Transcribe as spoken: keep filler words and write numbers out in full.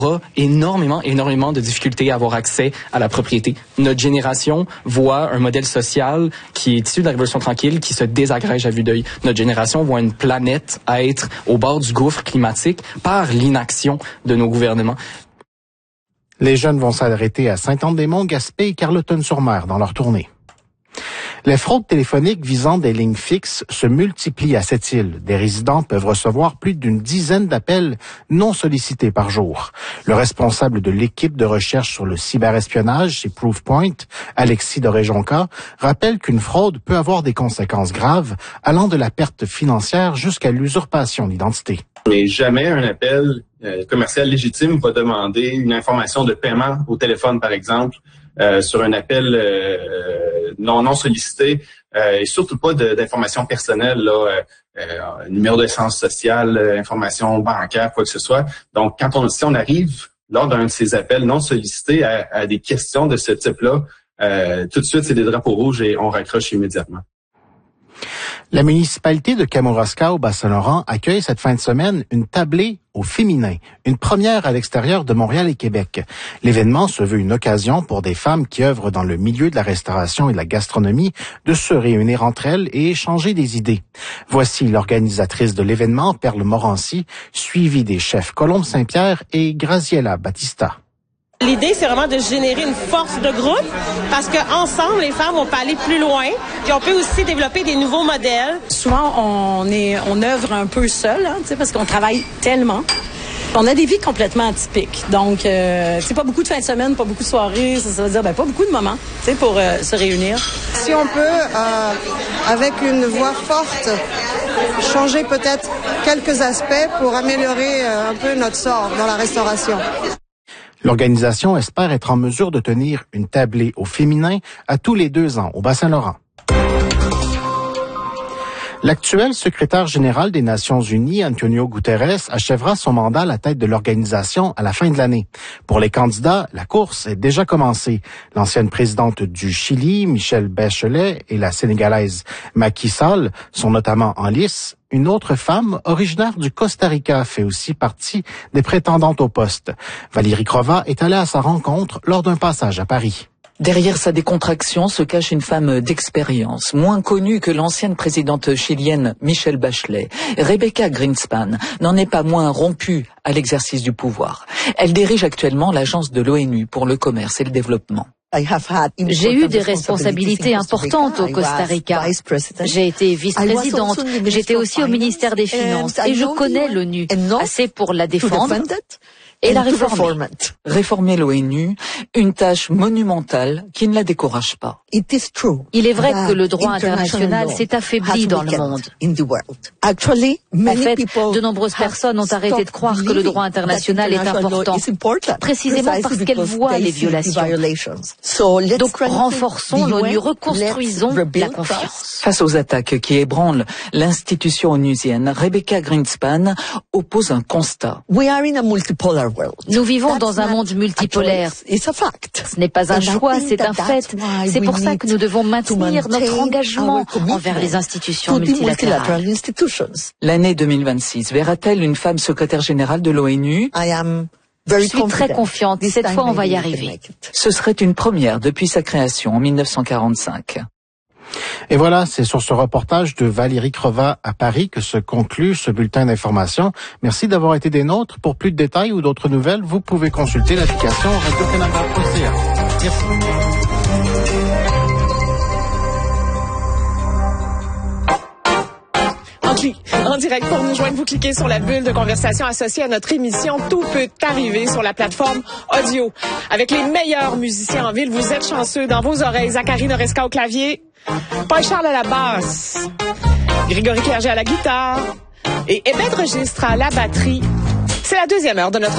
aura énormément, énormément de difficultés à avoir accès à la propriété. Notre génération voit un modèle social qui est issu de la Révolution tranquille, qui se désagrège à vue d'œil. Notre génération voit une planète à être au bord du gouffre climatique par l'inaction de nos gouvernements. Les jeunes vont s'arrêter à Saint-Anne-des-Monts, Gaspé et Carleton-sur-Mer dans leur tournée. Les fraudes téléphoniques visant des lignes fixes se multiplient à cette île. Des résidents peuvent recevoir plus d'une dizaine d'appels non sollicités par jour. Le responsable de l'équipe de recherche sur le cyberespionnage chez Proofpoint, Alexis Doré-Jonca, rappelle qu'une fraude peut avoir des conséquences graves allant de la perte financière jusqu'à l'usurpation d'identité. Mais jamais un appel euh, commercial légitime va demander une information de paiement au téléphone, par exemple, euh, sur un appel euh, non non sollicité, euh, et surtout pas de, d'informations personnelles, là, euh, euh, numéro d'essence sociale, euh, information bancaire, quoi que ce soit. Donc, quand on si on arrive lors d'un de ces appels non sollicités à, à des questions de ce type-là, euh, tout de suite, c'est des drapeaux rouges et on raccroche immédiatement. La municipalité de Kamouraska au Bas-Saint-Laurent accueille cette fin de semaine une tablée au féminin, une première à l'extérieur de Montréal et Québec. L'événement se veut une occasion pour des femmes qui œuvrent dans le milieu de la restauration et de la gastronomie de se réunir entre elles et échanger des idées. Voici l'organisatrice de l'événement, Perle Morancy, suivie des chefs Colombe Saint-Pierre et Graziella Battista. L'idée, c'est vraiment de générer une force de groupe parce qu'ensemble, les femmes, on peut aller plus loin. Puis on peut aussi développer des nouveaux modèles. Souvent, on est, on œuvre un peu seul, hein, parce qu'on travaille tellement. On a des vies complètement atypiques. Donc, euh, c'est pas beaucoup de fins de semaine, pas beaucoup de soirées. Ça, ça veut dire ben, pas beaucoup de moments pour euh, se réunir. Si on peut, euh, avec une voix forte, changer peut-être quelques aspects pour améliorer euh, un peu notre sort dans la restauration. L'organisation espère être en mesure de tenir une tablée au féminin à tous les deux ans au Bas-Saint-Laurent. L'actuel secrétaire général des Nations Unies, Antonio Guterres, achèvera son mandat à la tête de l'organisation à la fin de l'année. Pour les candidats, la course est déjà commencée. L'ancienne présidente du Chili, Michelle Bachelet, et la Sénégalaise Macky Sall sont notamment en lice. Une autre femme, originaire du Costa Rica, fait aussi partie des prétendantes au poste. Valérie Crova est allée à sa rencontre lors d'un passage à Paris. Derrière sa décontraction se cache une femme d'expérience, moins connue que l'ancienne présidente chilienne Michelle Bachelet. Rebecca Greenspan n'en est pas moins rompue à l'exercice du pouvoir. Elle dirige actuellement l'agence de l'ONU pour le commerce et le développement. J'ai eu des responsabilités importantes au Costa Rica. J'ai été vice-présidente, j'étais aussi au ministère des Finances et je connais l'ONU assez pour la défendre et la réformer. Réformer l'ONU, une tâche monumentale qui ne la décourage pas. Il est vrai que le droit international s'est affaibli dans le monde. En fait, de nombreuses personnes ont arrêté de croire que le droit international est important, précisément parce qu'elles voient les violations. Donc renforçons l'ONU, reconstruisons la confiance. Face aux attaques qui ébranlent l'institution onusienne, Rebecca Greenspan oppose un constat. Nous vivons dans un monde multipolaire. Ce n'est pas un choix, c'est un fait. C'est pour ça que nous devons maintenir notre engagement envers les institutions multilatérales. L'année deux mille vingt-six verra-t-elle une femme secrétaire générale de l'ONU? Je suis très confiante. Cette fois, on va y arriver. Ce serait une première depuis sa création en mille neuf cent quarante-cinq. Et voilà, c'est sur ce reportage de Valérie Crova à Paris que se conclut ce bulletin d'information. Merci d'avoir été des nôtres. Pour plus de détails ou d'autres nouvelles, vous pouvez consulter l'application radio canada point c a. Merci. En direct pour nous joindre, vous cliquez sur la bulle de conversation associée à notre émission. Tout peut arriver sur la plateforme audio. Avec les meilleurs musiciens en ville, vous êtes chanceux. Dans vos oreilles, Zachary Noresca au clavier, Paul Charles à la basse, Grégory Clerget à la guitare et Hébert Registre à la batterie. C'est la deuxième heure de notre